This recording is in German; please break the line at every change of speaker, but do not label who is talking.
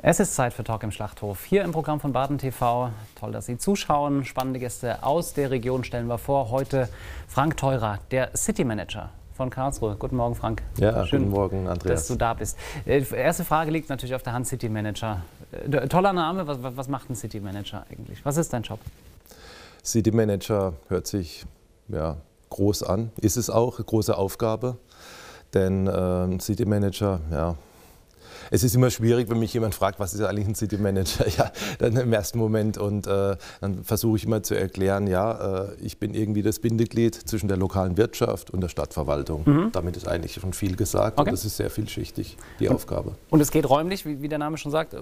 Es ist Zeit für Talk im Schlachthof. Hier im Programm von Baden TV. Toll, dass Sie zuschauen. Spannende Gäste aus der Region stellen wir vor. Heute Frank Theurer, der City Manager von Karlsruhe. Guten Morgen, Frank.
Ja,
schön,
guten Morgen, Andreas.
dass du da bist. Erste Frage liegt natürlich auf der Hand, City Manager. Toller Name. Was macht ein City Manager eigentlich? Was ist dein Job?
City Manager hört sich groß an. Ist es auch, eine große Aufgabe. Denn City Manager, es ist immer schwierig, wenn mich jemand fragt, was ist eigentlich ein City Manager? Ja, dann im ersten Moment. Und dann versuche ich immer zu erklären, ich bin irgendwie das Bindeglied zwischen der lokalen Wirtschaft und der Stadtverwaltung. Damit ist eigentlich schon viel gesagt.
Okay.
Und das ist sehr vielschichtig, die Aufgabe.
Und es geht räumlich, wie der Name schon sagt,